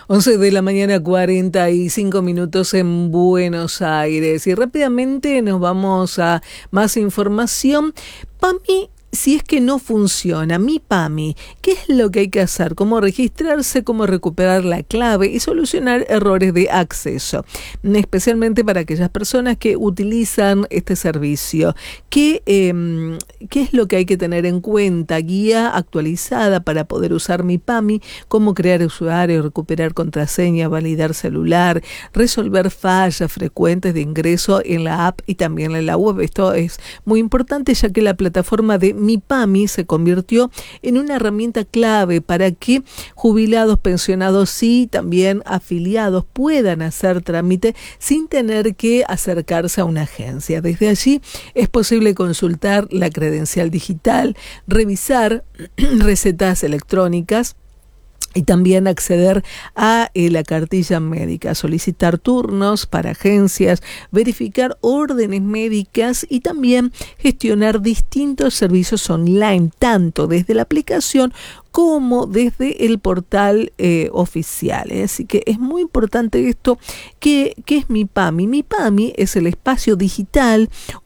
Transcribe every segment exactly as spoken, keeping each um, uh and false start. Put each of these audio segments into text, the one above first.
once de la mañana, cuarenta y cinco minutos en Buenos Aires. Y rápidamente nos vamos a más información. PAMI, si es que no funciona, mi PAMI, ¿qué es lo que hay que hacer? ¿Cómo registrarse? ¿Cómo recuperar la clave? Y solucionar errores de acceso, especialmente para aquellas personas que utilizan este servicio. ¿Qué, eh, qué es lo que hay que tener en cuenta? Guía actualizada para poder usar mi PAMI, cómo crear usuario, recuperar contraseña, validar celular, resolver fallas frecuentes de ingreso en la app y también en la web. Esto es muy importante, ya que la plataforma de Mi PAMI se convirtió en una herramienta clave para que jubilados, pensionados y también afiliados puedan hacer trámite sin tener que acercarse a una agencia. Desde allí es posible consultar la credencial digital, revisar recetas electrónicas y también acceder a eh, la cartilla médica, solicitar turnos para agencias, verificar órdenes médicas y también gestionar distintos servicios online, tanto desde la aplicación como desde el portal eh, oficial. ¿eh? Así que es muy importante esto. ¿Qué, qué es mi PAMI? Mi PAMI es el espacio digital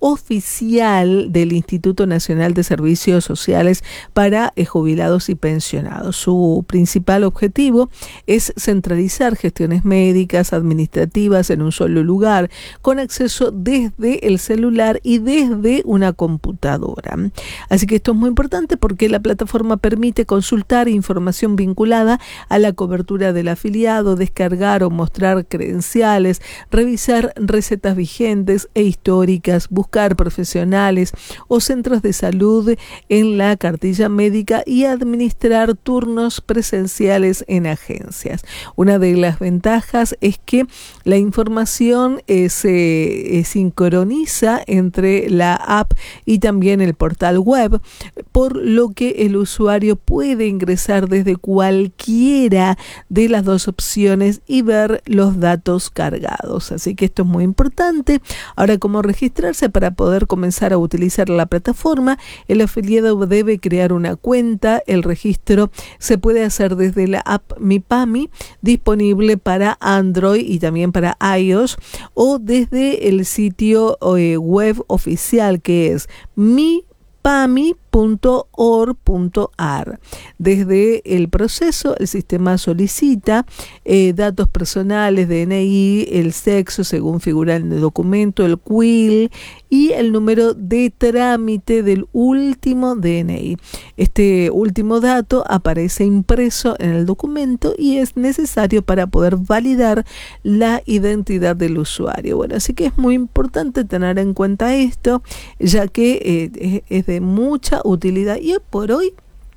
oficial del Instituto Nacional de Servicios Sociales para eh, jubilados y pensionados. Su principal objetivo es centralizar gestiones médicas, administrativas en un solo lugar, con acceso desde el celular y desde una computadora. Así que esto es muy importante porque la plataforma permite consultar información vinculada a la cobertura del afiliado, descargar o mostrar credenciales, revisar recetas vigentes e históricas, buscar profesionales o centros de salud en la cartilla médica y administrar turnos presenciales en agencias. Una de las ventajas es que la información eh, se eh, sincroniza entre la app y también el portal web, por lo que el usuario puede ingresar desde cualquiera de las dos opciones y ver los datos cargados. Así que esto es muy importante. Ahora, ¿cómo registrarse? Para poder comenzar a utilizar la plataforma, el afiliado debe crear una cuenta. El registro se puede hacer desde la app Mi PAMI, disponible para Android y también para iOS, o desde el sitio eh, web oficial, que es mi pami punto org punto ar. Desde el proceso, el sistema solicita eh, datos personales, D N I, el sexo según figura en el documento, el Q I L y el número de trámite del último D N I. Este último dato aparece impreso en el documento y es necesario para poder validar la identidad del usuario. Bueno, así que es muy importante tener en cuenta esto, ya que eh, es, es de mucha utilidad. Y hoy por hoy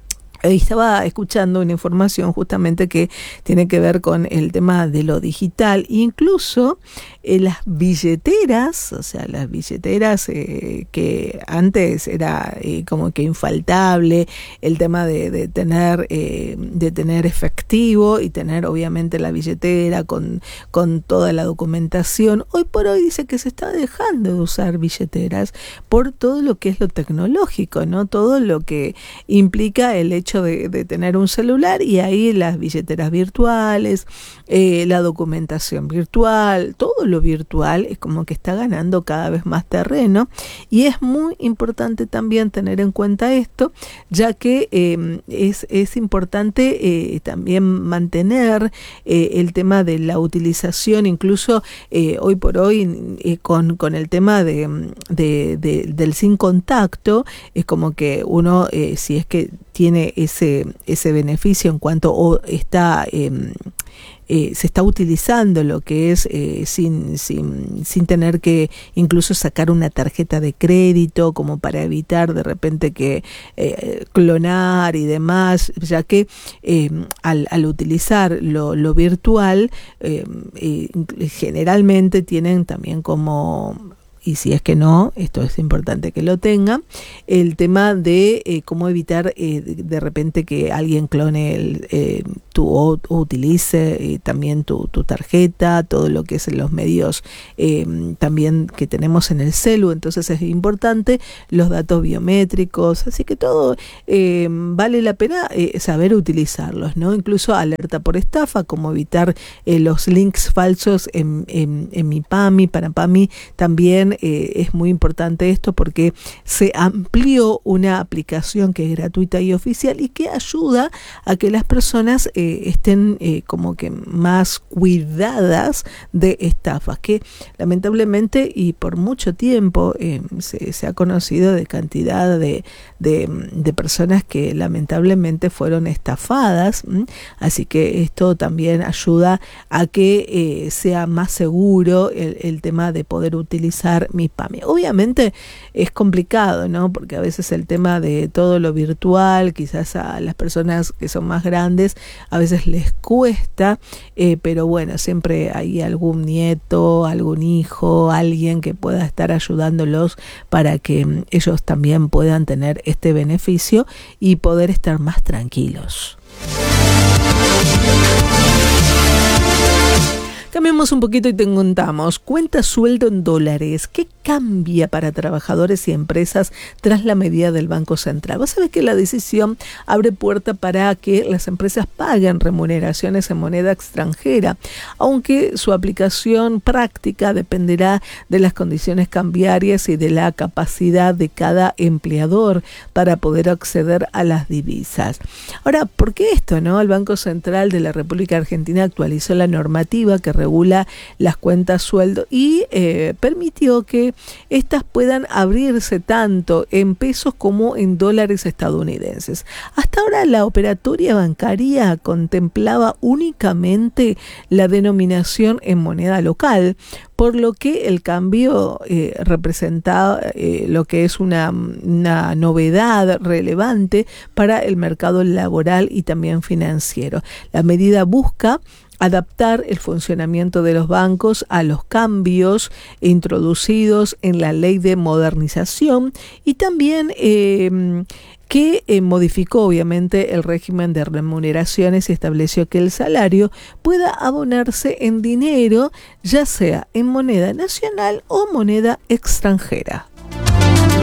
estaba escuchando una información justamente que tiene que ver con el tema de lo digital. Incluso eh, las billeteras, o sea, las billeteras eh, que antes era eh, como que infaltable el tema de, de tener eh, de tener efectivo y tener obviamente la billetera con, con toda la documentación. Hoy por hoy dice que se está dejando de usar billeteras por todo lo que es lo tecnológico, ¿no? Todo lo que implica el hecho De, de tener un celular, y ahí las billeteras virtuales, eh, la documentación virtual, todo lo virtual es como que está ganando cada vez más terreno, y es muy importante también tener en cuenta esto, ya que eh, es, es importante eh, también mantener eh, el tema de la utilización, incluso eh, hoy por hoy eh, con, con el tema de, de, de, del sin contacto, es como que uno eh, si es que tiene ese ese beneficio en cuanto o está eh, eh, se está utilizando lo que es eh, sin, sin, sin tener que incluso sacar una tarjeta de crédito, como para evitar de repente que eh, clonar y demás, ya que eh, al, al utilizar lo, lo virtual eh, eh, generalmente tienen también como y si es que no, esto es importante que lo tenga, el tema de eh, cómo evitar eh, de, de repente que alguien clone el, eh, tu, o, o utilice eh, también tu, tu tarjeta, todo lo que es en los medios eh, también que tenemos en el celu. Entonces es importante los datos biométricos, así que todo eh, vale la pena eh, saber utilizarlos, ¿no? Incluso alerta por estafa, como evitar eh, los links falsos en, en, en mi PAMI. Para PAMI también eh, es muy importante esto porque se amplió una aplicación que es gratuita y oficial y que ayuda a que las personas eh, estén eh, como que más cuidadas de estafas, que lamentablemente y por mucho tiempo eh, se, se ha conocido de cantidad de, de, de personas que lamentablemente fueron estafadas, ¿m? Así que esto también ayuda a que eh, sea más seguro el, el tema de poder utilizar mi PAMI. Obviamente es complicado, ¿no? Porque a veces el tema de todo lo virtual, quizás a las personas que son más grandes, a veces les cuesta, eh, pero bueno, siempre hay algún nieto, algún hijo, alguien que pueda estar ayudándolos para que ellos también puedan tener este beneficio y poder estar más tranquilos. Cambiemos un poquito y te contamos. Cuenta sueldo en dólares. ¿Qué cambia para trabajadores y empresas tras la medida del Banco Central? Vos sabés que la decisión abre puerta para que las empresas paguen remuneraciones en moneda extranjera, aunque su aplicación práctica dependerá de las condiciones cambiarias y de la capacidad de cada empleador para poder acceder a las divisas. Ahora, ¿por qué esto, no? El Banco Central de la República Argentina actualizó la normativa que regula las cuentas sueldo y eh, permitió que estas puedan abrirse tanto en pesos como en dólares estadounidenses. Hasta ahora la operatoria bancaria contemplaba únicamente la denominación en moneda local, por lo que el cambio eh, representa eh, lo que es una, una novedad relevante para el mercado laboral y también financiero. La medida busca adaptar el funcionamiento de los bancos a los cambios introducidos en la ley de modernización y también eh, que eh, modificó obviamente el régimen de remuneraciones y estableció que el salario pueda abonarse en dinero, ya sea en moneda nacional o moneda extranjera.